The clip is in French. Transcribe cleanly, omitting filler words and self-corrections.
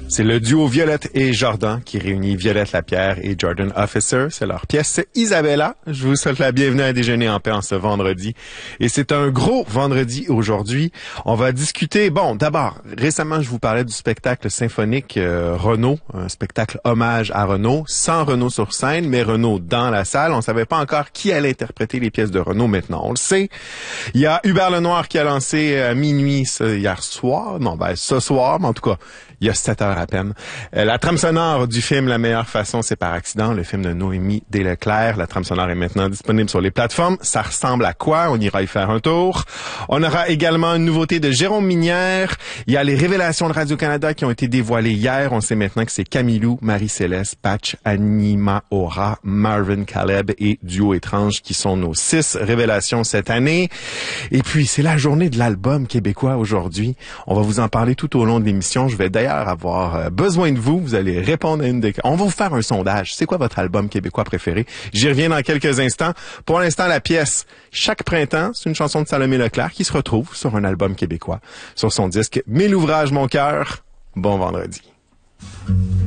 C'est le duo Violette et Jordan qui réunit Violette Lapierre et Jordan Officer. C'est leur pièce Isabella. Je vous souhaite la bienvenue à Déjeuner en paix en ce vendredi. Et c'est un gros vendredi aujourd'hui. On va discuter, d'abord, récemment, je vous parlais du spectacle symphonique Renaud, un spectacle hommage à Renaud, sans Renaud sur scène, mais Renaud dans la salle. On savait pas encore qui allait interpréter les pièces de Renaud. Maintenant, on le sait. Il y a Hubert Lenoir qui a lancé à minuit hier soir. Ce soir, mais en tout cas, il y a 7 heures à peine. La trame sonore du film La meilleure façon, c'est par accident, le film de Noémie Desleclerc. La trame sonore est maintenant disponible sur les plateformes. Ça ressemble à quoi? On ira y faire un tour. On aura également une nouveauté de Jérôme Minière. Il y a les révélations de Radio-Canada qui ont été dévoilées hier. On sait maintenant que c'est Camilou, Marie-Céleste, Patch, Anima Aura, Marvin Caleb et Duo Étrange qui sont nos 6 révélations cette année. Et puis, c'est la journée de l'album québécois aujourd'hui. On va vous en parler tout au long de l'émission. Je vais d'ailleurs avoir besoin de vous. Vous allez répondre à on va vous faire un sondage. C'est quoi votre album québécois préféré? J'y reviens dans quelques instants. Pour l'instant, la pièce Chaque printemps, c'est une chanson de Salomé Leclerc qui se retrouve sur un album québécois. Sur son disque Mille ouvrages, mon cœur. Bon vendredi.